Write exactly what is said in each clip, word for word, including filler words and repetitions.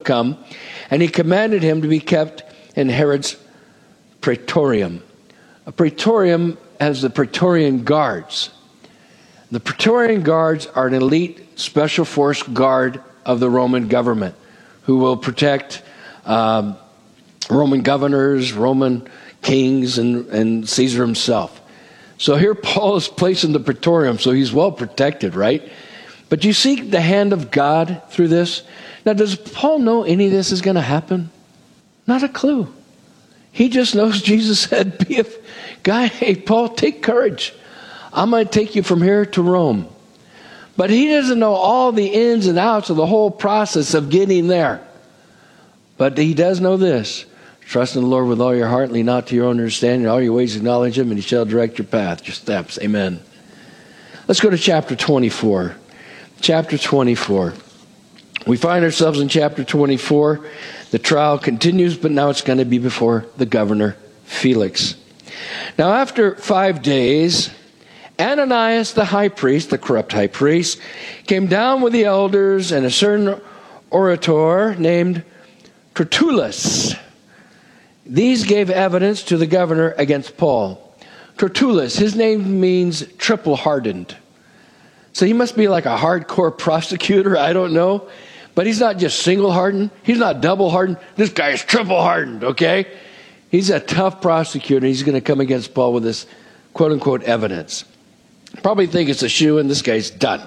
come, and he commanded him to be kept in Herod's praetorium. A praetorium has the Praetorian Guards. The Praetorian Guards are an elite special force guard of the Roman government who will protect um, Roman governors, Roman kings, and, and Caesar himself. So here Paul is placed in the Praetorium, so he's well protected, right? But you see the hand of God through this? Now, does Paul know any of this is going to happen? Not a clue. He just knows Jesus said, be a guy, hey, Paul, take courage. I'm going to take you from here to Rome. But he doesn't know all the ins and outs of the whole process of getting there. But he does know this. Trust in the Lord with all your heart, lean not to your own understanding. In all your ways acknowledge him, and he shall direct your path, your steps. Amen. Let's go to chapter twenty-four. Chapter twenty-four. We find ourselves in chapter twenty-four. The trial continues, but now it's going to be before the governor, Felix. Now after five days, Ananias the high priest, the corrupt high priest, came down with the elders and a certain orator named Tertullus. These gave evidence to the governor against Paul. Tertullus, his name means triple hardened. So he must be like a hardcore prosecutor, I don't know. But he's not just single hardened. He's not double hardened. This guy is triple hardened, okay? He's a tough prosecutor. He's going to come against Paul with this quote unquote evidence. Probably think it's a shoe and this guy's done.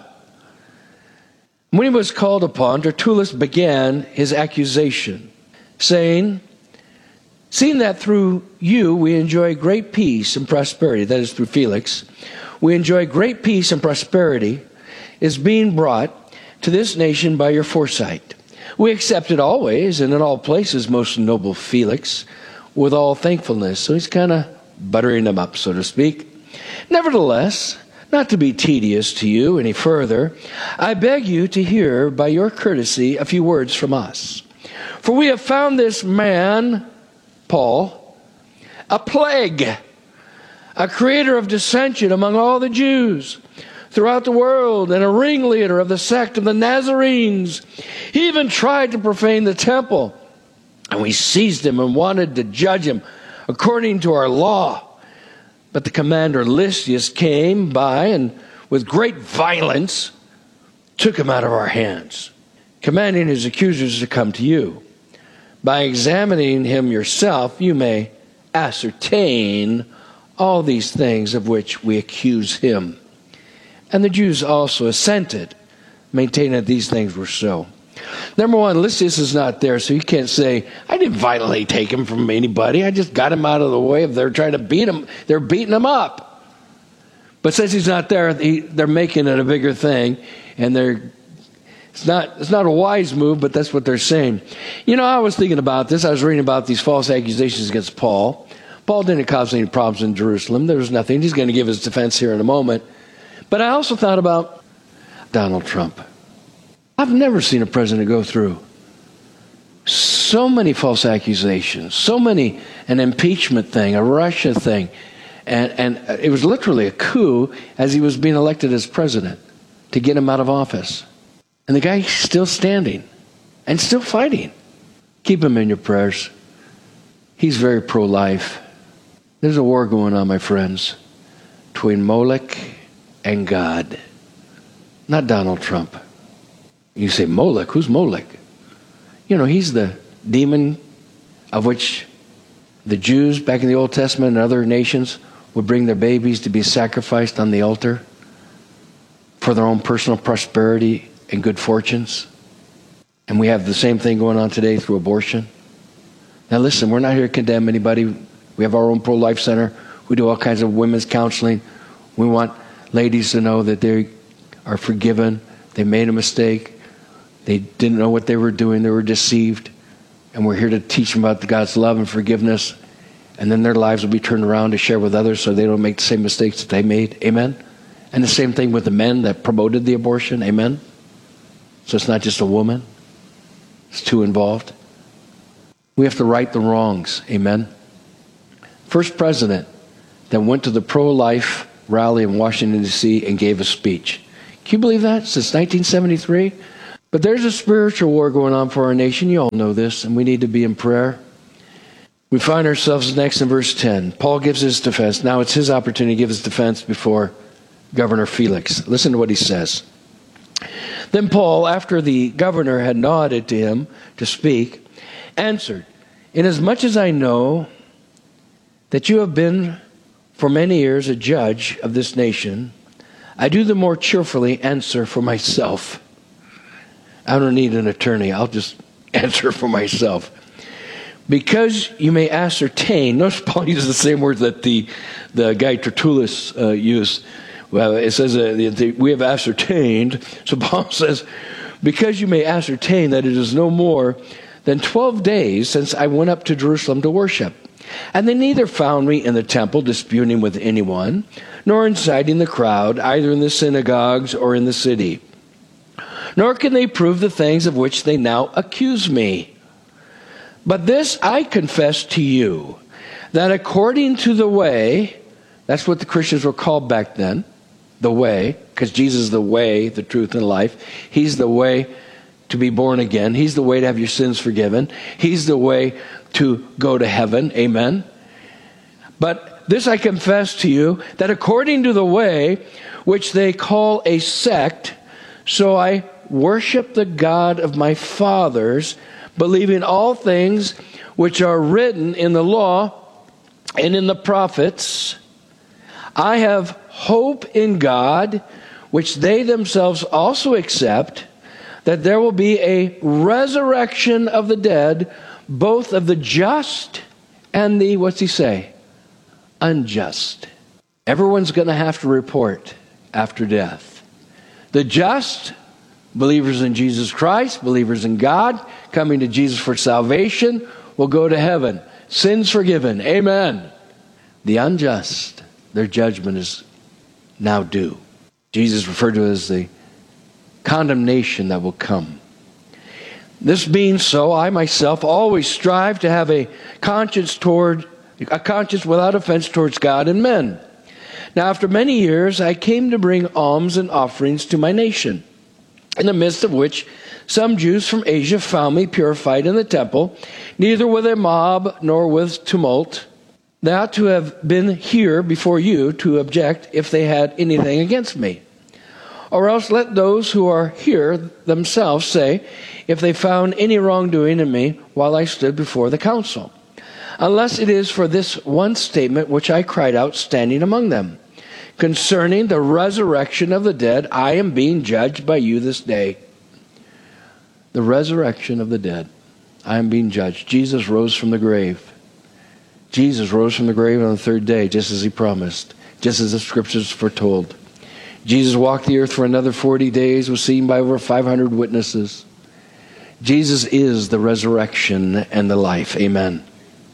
When he was called upon, Tertullus began his accusation, saying, seeing that through you we enjoy great peace and prosperity, that is through Felix, we enjoy great peace and prosperity is being brought to this nation by your foresight. We accept it always and in all places, most noble Felix, with all thankfulness. So he's kind of buttering them up, so to speak. Nevertheless, not to be tedious to you any further, I beg you to hear by your courtesy a few words from us. For we have found this man, Paul, a plague, a creator of dissension among all the Jews throughout the world, and a ringleader of the sect of the Nazarenes. He even tried to profane the temple, and we seized him and wanted to judge him according to our law. But the commander Lysias came by and with great violence took him out of our hands, commanding his accusers to come to you. By examining him yourself, you may ascertain all these things of which we accuse him. And the Jews also assented, maintaining that these things were so. Number one, Lysias is not there, so he can't say, I didn't violently take him from anybody. I just got him out of the way if they're trying to beat him. They're beating him up. But since he's not there, he, they're making it a bigger thing. And they're it's not, it's not a wise move, but that's what they're saying. You know, I was thinking about this. I was reading about these false accusations against Paul. Paul didn't cause any problems in Jerusalem. There was nothing. He's going to give his defense here in a moment. But I also thought about Donald Trump. I've never seen a president go through so many false accusations, so many, an impeachment thing, a Russia thing. And, and it was literally a coup as he was being elected as president to get him out of office. And the guy's still standing and still fighting. Keep him in your prayers. He's very pro-life. There's a war going on, my friends, between Molech and God. Not Donald Trump. You say, Molech? Who's Molech? You know, he's the demon of which the Jews back in the Old Testament and other nations would bring their babies to be sacrificed on the altar for their own personal prosperity and good fortunes. And we have the same thing going on today through abortion. Now listen, we're not here to condemn anybody. We have our own pro-life center. We do all kinds of women's counseling. We want ladies to know that they are forgiven. They made a mistake. They didn't know what they were doing. They were deceived. And we're here to teach them about God's love and forgiveness. And then their lives will be turned around to share with others so they don't make the same mistakes that they made. Amen? And the same thing with the men that promoted the abortion. Amen? So it's not just a woman. It's two involved. We have to right the wrongs. Amen? First president that went to the pro-life rally in Washington, D C and gave a speech. Can you believe that? Since nineteen seventy-three? But there's a spiritual war going on for our nation. You all know this, and we need to be in prayer. We find ourselves next in verse ten. Paul gives his defense. Now it's his opportunity to give his defense before Governor Felix. Listen to what he says. Then Paul, after the governor had nodded to him to speak, answered, "Inasmuch as I know that you have been for many years a judge of this nation, I do the more cheerfully answer for myself." I don't need an attorney. I'll just answer for myself. "Because you may ascertain," notice Paul uses the same words that the, the guy Tertullus uh, used. Well, it says uh, the, the, we have ascertained. So Paul says, "Because you may ascertain that it is no more than twelve days since I went up to Jerusalem to worship. And they neither found me in the temple disputing with anyone, nor inciting the crowd, either in the synagogues or in the city. Nor can they prove the things of which they now accuse me. But this I confess to you, that according to the way," that's what the Christians were called back then, the way, because Jesus is the way, the truth, and life. He's the way to be born again. He's the way to have your sins forgiven. He's the way to go to heaven. Amen. "But this I confess to you, that according to the way which they call a sect, so I worship the God of my fathers, believing all things which are written in the law and in the prophets. I have hope in God, which they themselves also accept, that there will be a resurrection of the dead, both of the just and the," what's he say? "Unjust." Everyone's going to have to report after death. The just, believers in Jesus Christ, believers in God, coming to Jesus for salvation, will go to heaven. Sins forgiven. Amen. The unjust, their judgment is now due. Jesus referred to it as the condemnation that will come. "This being so, I myself always strive to have a conscience toward a conscience without offense towards God and men. Now after many years I came to bring alms and offerings to my nation, in the midst of which some Jews from Asia found me purified in the temple, neither with a mob nor with tumult. They ought to have been here before you to object if they had anything against me. Or else let those who are here themselves say if they found any wrongdoing in me while I stood before the council. Unless it is for this one statement which I cried out standing among them. Concerning the resurrection of the dead, I am being judged by you this day." The resurrection of the dead. I am being judged. Jesus rose from the grave. Jesus rose from the grave on the third day, just as he promised, just as the scriptures foretold. Jesus walked the earth for another forty days, was seen by over five hundred witnesses. Jesus is the resurrection and the life. Amen.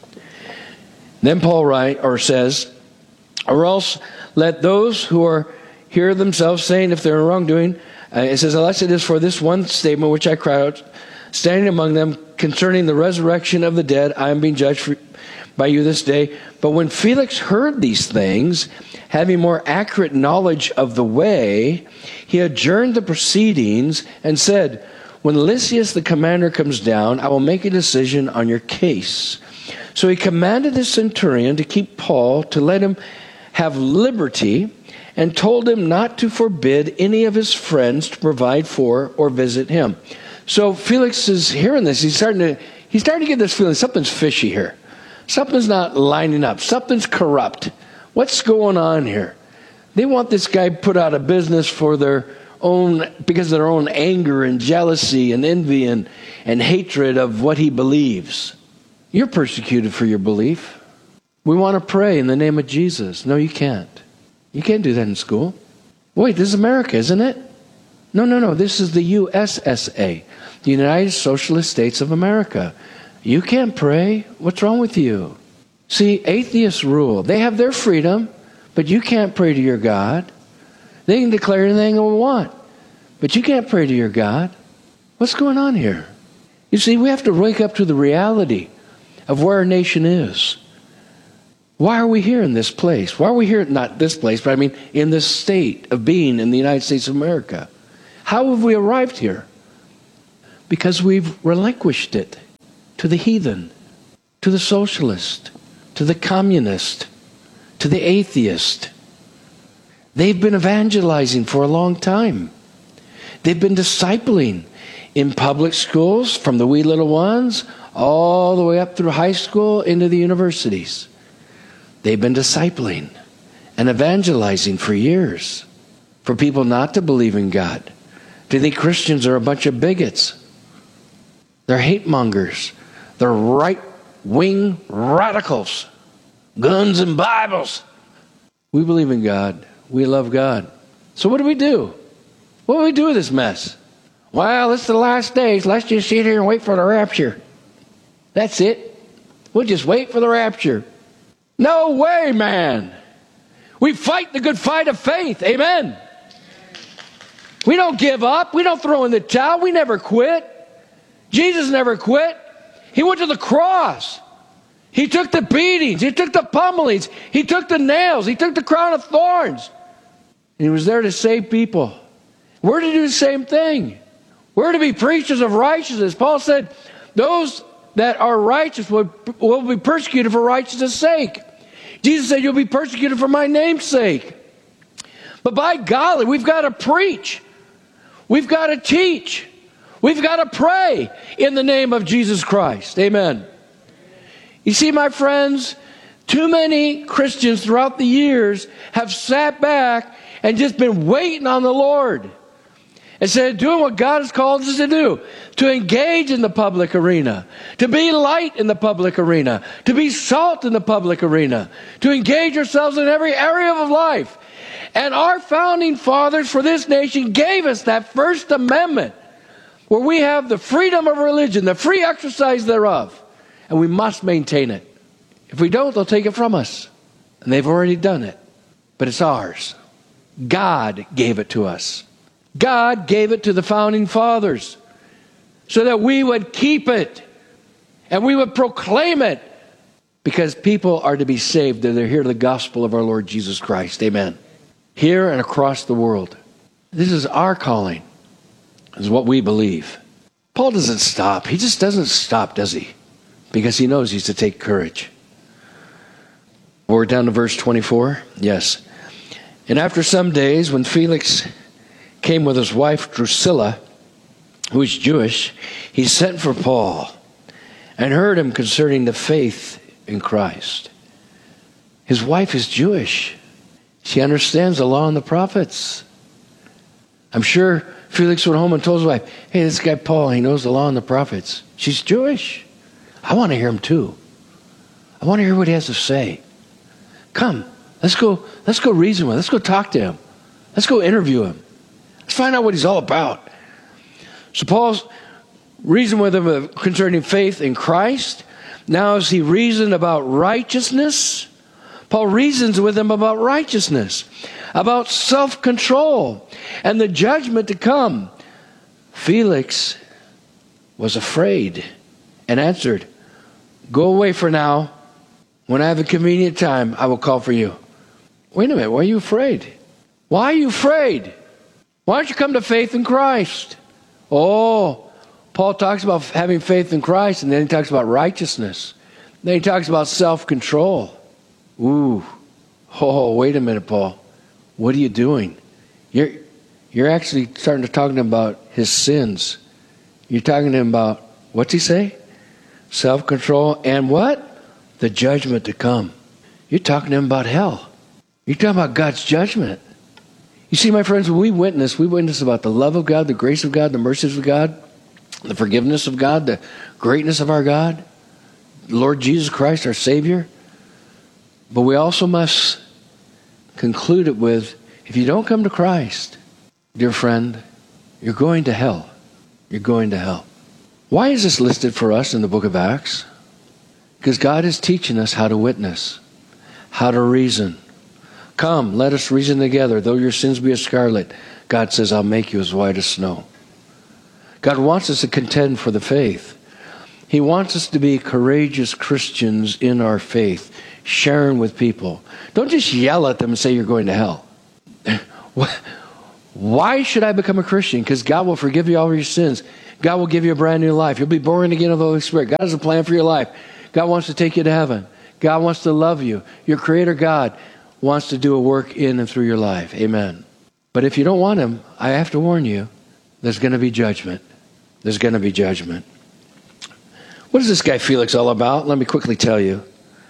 Then Paul writes, or says, "Or else let those who are here themselves saying if they're wrongdoing," uh, it says, "unless it is for this one statement which I cry out, standing among them, concerning the resurrection of the dead, I am being judged for, by you this day." But when Felix heard these things, having more accurate knowledge of the way, he adjourned the proceedings and said, "When Lysias the commander comes down, I will make a decision on your case." So he commanded the centurion to keep Paul, to let him have liberty, and told him not to forbid any of his friends to provide for or visit him. So Felix is hearing this. He's starting to he's starting to get this feeling something's fishy here. Something's not lining up. Something's corrupt. What's going on here? They want this guy put out of business for their own, because of their own anger and jealousy and envy and, and hatred of what he believes. You're persecuted for your belief. We want to pray in the name of Jesus. No, you can't. You can't do that in school. Wait, this is America, isn't it? No, no, no. This is the U S S A, the United Socialist States of America. You can't pray. What's wrong with you? See, atheists rule. They have their freedom, but you can't pray to your God. They can declare anything they want, but you can't pray to your God. What's going on here? You see, we have to wake up to the reality of where our nation is. Why are we here in this place? Why are we here, not this place, but I mean in this state of being in the United States of America? How have we arrived here? Because we've relinquished it to the heathen, to the socialist, to the communist, to the atheist. They've been evangelizing for a long time. They've been discipling in public schools from the wee little ones all the way up through high school into the universities. They've been discipling and evangelizing for years for people not to believe in God. Do you think Christians are a bunch of bigots? They're hate mongers. They're right-wing radicals. Guns and Bibles. We believe in God. We love God. So what do we do? What do we do with this mess? Well, it's the last days. Let's just sit here and wait for the rapture. That's it. We'll just wait for the rapture. No way, man. We fight the good fight of faith. Amen. We don't give up. We don't throw in the towel. We never quit. Jesus never quit. He went to the cross. He took the beatings. He took the pummelings. He took the nails. He took the crown of thorns. And he was there to save people. We're to do the same thing. We're to be preachers of righteousness. Paul said, those that are righteous will, will be persecuted for righteousness' sake. Jesus said, you'll be persecuted for my name's sake. But by golly, we've got to preach. We've got to teach. We've got to pray in the name of Jesus Christ. Amen. You see, my friends, too many Christians throughout the years have sat back and just been waiting on the Lord. Instead of doing what God has called us to do, to engage in the public arena, to be light in the public arena, to be salt in the public arena, to engage ourselves in every area of life. And our founding fathers for this nation gave us that First Amendment where we have the freedom of religion, the free exercise thereof, and we must maintain it. If we don't, they'll take it from us. And they've already done it. But it's ours. God gave it to us. God gave it to the founding fathers so that we would keep it and we would proclaim it, because people are to be saved and they're here to the gospel of our Lord Jesus Christ. Amen. Here and across the world. This is our calling. This is what we believe. Paul doesn't stop. He just doesn't stop, does he? Because he knows he's to take courage. We're down to verse twenty-four. Yes. And after some days, when Felix came with his wife Drusilla, who is Jewish, he sent for Paul and heard him concerning the faith in Christ. His wife is Jewish. She understands the law and the prophets. I'm sure Felix went home and told his wife, hey, this guy Paul, he knows the law and the prophets. She's Jewish. I want to hear him too. I want to hear what he has to say. Come, let's go, let's go reason with him. Let's go talk to him. Let's go interview him. Let's find out what he's all about. So Paul's reasoned with him concerning faith in Christ. Now as he reasoned about righteousness, Paul reasons with him about righteousness, about self-control, and the judgment to come. Felix was afraid and answered, go away for now. When I have a convenient time, I will call for you. Wait a minute, why are you afraid? Why are you afraid? Why don't you come to faith in Christ? Oh, Paul talks about having faith in Christ, and then he talks about righteousness. Then he talks about self-control. Ooh, oh, wait a minute, Paul. What are you doing? You're, you're actually starting to talk to him about his sins. You're talking to him about, what's he say? Self-control and what? The judgment to come. You're talking to him about hell. You're talking about God's judgment. You see, my friends, when we witness, we witness about the love of God, the grace of God, the mercies of God, the forgiveness of God, the greatness of our God, Lord Jesus Christ, our Savior. But we also must conclude it with, if you don't come to Christ, dear friend, you're going to hell. You're going to hell. Why is this listed for us in the book of Acts? Because God is teaching us how to witness, how to reason. Come, let us reason together. Though your sins be as scarlet, God says, I'll make you as white as snow. God wants us to contend for the faith. He wants us to be courageous Christians in our faith, sharing with people. Don't just yell at them and say you're going to hell. Why should I become a Christian? Because God will forgive you all of your sins. God will give you a brand new life. You'll be born again of the Holy Spirit. God has a plan for your life. God wants to take you to heaven. God wants to love you. Your Creator God wants to do a work in and through your life. Amen. But if you don't want Him, I have to warn you, there's going to be judgment. There's going to be judgment. What is this guy Felix all about? Let me quickly tell you.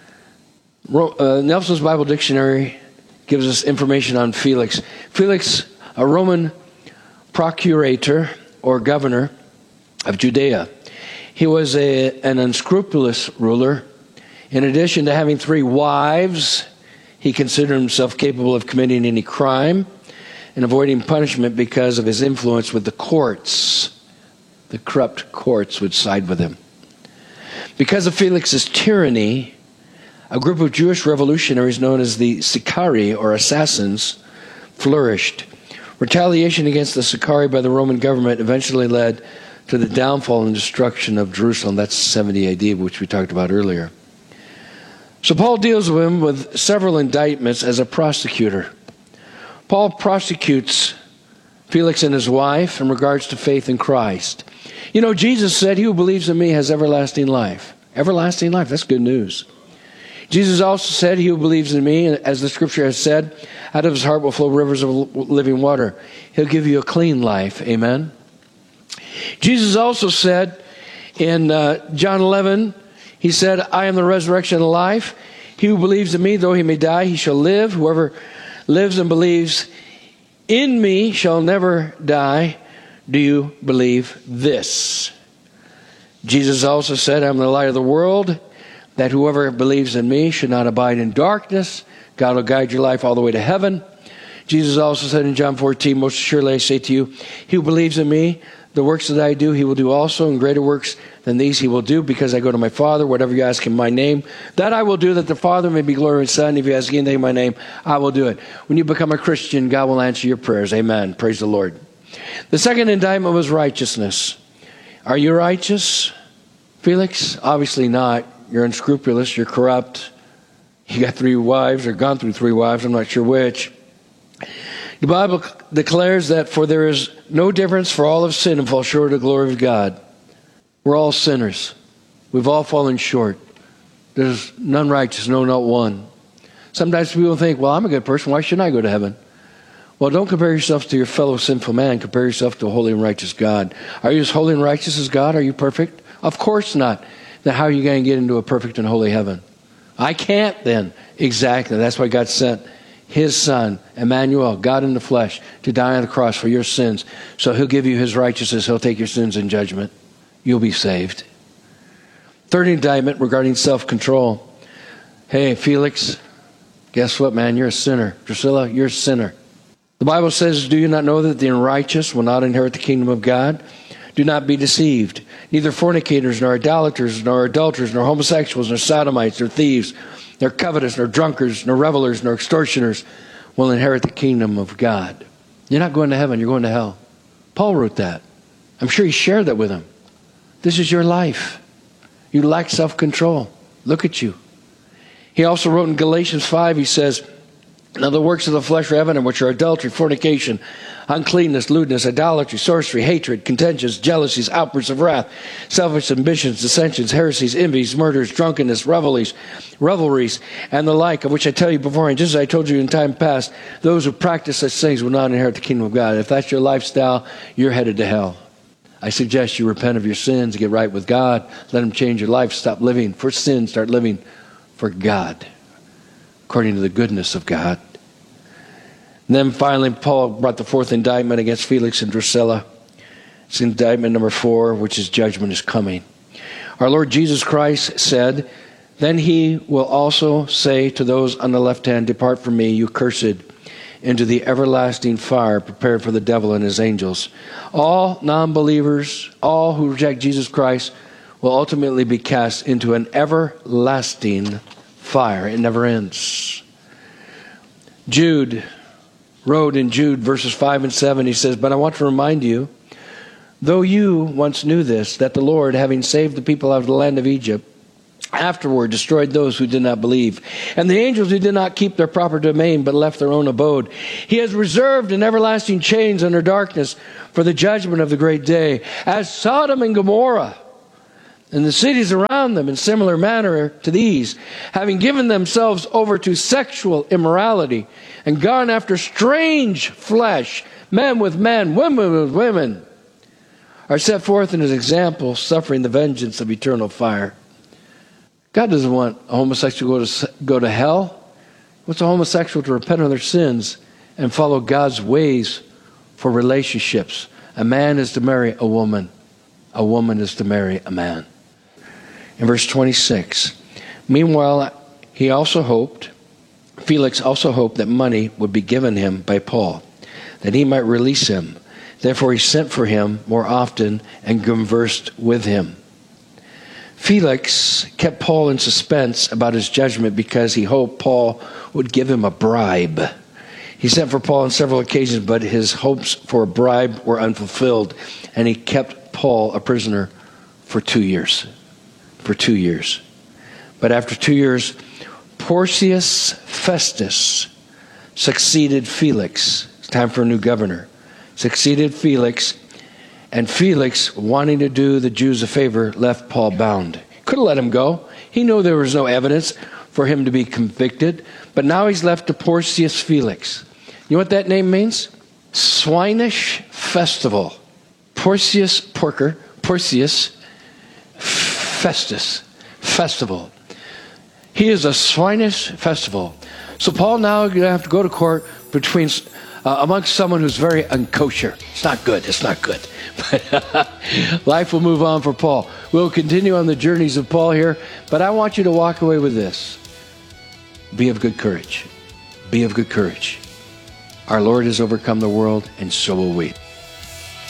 Uh, Nelson's Bible Dictionary gives us information on Felix. Felix, a Roman procurator or governor of Judea. He was a, an unscrupulous ruler. In addition to having three wives, he considered himself capable of committing any crime and avoiding punishment because of his influence with the courts. The corrupt courts would side with him. Because of Felix's tyranny, a group of Jewish revolutionaries known as the Sicarii, or assassins, flourished. Retaliation against the Sicarii by the Roman government eventually led to the downfall and destruction of Jerusalem. That's seventy A D, which we talked about earlier. So Paul deals with him with several indictments as a prosecutor. Paul prosecutes Felix and his wife in regards to faith in Christ. You know, Jesus said, "He who believes in me has everlasting life." Everlasting life, that's good news. Jesus also said, "He who believes in me, as the scripture has said, out of his heart will flow rivers of living water." He'll give you a clean life. Amen. Jesus also said in uh, John eleven, he said, "I am the resurrection and the life. He who believes in me, though he may die, he shall live. Whoever lives and believes in me shall never die. Do you believe this?" Jesus also said, "I am the light of the world, that whoever believes in me should not abide in darkness." God will guide your life all the way to heaven. Jesus also said in John fourteen, "Most surely I say to you, he who believes in me, the works that I do, he will do also, and greater works than these he will do, because I go to my Father. Whatever you ask in my name, that I will do, that the Father may be glorified in the Son. If you ask anything in my name, I will do it." When you become a Christian, God will answer your prayers. Amen. Praise the Lord. The second indictment was righteousness. Are you righteous, Felix? Obviously not. You're unscrupulous. You're corrupt. You got three wives, or gone through three wives. I'm not sure which. The Bible declares that for there is no difference, for all have sinned and fall short of the glory of God. We're all sinners. We've all fallen short. There's none righteous, no, not one. Sometimes people think, well, I'm a good person. Why shouldn't I go to heaven? Well, don't compare yourself to your fellow sinful man. Compare yourself to a holy and righteous God. Are you as holy and righteous as God? Are you perfect? Of course not. Then how are you going to get into a perfect and holy heaven? I can't then. Exactly. That's why God sent His Son, Emmanuel, God in the flesh, to die on the cross for your sins. So He'll give you His righteousness. He'll take your sins in judgment. You'll be saved. Third indictment regarding self-control. Hey, Felix, guess what, man? You're a sinner. Drusilla, you're a sinner. The Bible says, "Do you not know that the unrighteous will not inherit the kingdom of God? Do not be deceived. Neither fornicators, nor idolaters, nor adulterers, nor homosexuals, nor sodomites, nor thieves, nor covetous, nor drunkards, nor revelers, nor extortioners will inherit the kingdom of God." You're not going to heaven, you're going to hell. Paul wrote that. I'm sure he shared that with them. This is your life. You lack self-control. Look at you. He also wrote in Galatians five, he says, "Now the works of the flesh are evident, which are adultery, fornication, uncleanness, lewdness, idolatry, sorcery, hatred, contentions, jealousies, outbursts of wrath, selfish ambitions, dissensions, heresies, envies, murders, drunkenness, revelries, revelries, and the like, of which I tell you beforehand, just as I told you in time past, those who practice such things will not inherit the kingdom of God." If that's your lifestyle, you're headed to hell. I suggest you repent of your sins, get right with God, let Him change your life, stop living for sin, start living for God, according to the goodness of God. And then finally, Paul brought the fourth indictment against Felix and Drusilla. It's indictment number four, which is judgment is coming. Our Lord Jesus Christ said, "Then He will also say to those on the left hand, 'Depart from me, you cursed, into the everlasting fire prepared for the devil and his angels.'" All non-believers, all who reject Jesus Christ, will ultimately be cast into an everlasting fire. It never ends. Jude wrote in Jude verses five and seven, he says, "But I want to remind you, though you once knew this, that the Lord, having saved the people out of the land of Egypt, afterward destroyed those who did not believe, and the angels who did not keep their proper domain but left their own abode. He has reserved in everlasting chains under darkness for the judgment of the great day, as Sodom and Gomorrah and the cities around them in similar manner to these, having given themselves over to sexual immorality and gone after strange flesh, men with men, women with women, are set forth in his example, suffering the vengeance of eternal fire. God doesn't want a homosexual to go to, go to hell. He wants a homosexual to repent of their sins and follow God's ways for relationships. A man is to marry a woman. A woman is to marry a man. In verse twenty-six, meanwhile, he also hoped, Felix also hoped that money would be given him by Paul, that he might release him. Therefore he sent for him more often and conversed with him. Felix kept Paul in suspense about his judgment because he hoped Paul would give him a bribe. He sent for Paul on several occasions, but his hopes for a bribe were unfulfilled, and he kept Paul a prisoner for two years. For two years. But after two years, Porcius Festus succeeded Felix. It's time for a new governor. Succeeded Felix, and Felix, wanting to do the Jews a favor, left Paul bound. Could have let him go. He knew there was no evidence for him to be convicted, but now he's left to Porcius Felix. You know what that name means? Swinish festival. Porcius Porker, Porcius Festus festival. He is a swinish festival. So Paul now is going to have to go to court between uh, amongst someone who's very unkosher. It's not good. It's not good. But life will move on for Paul. We'll continue on the journeys of Paul here, but I want you to walk away with this. Be of good courage. Be of good courage. Our Lord has overcome the world, and so will we.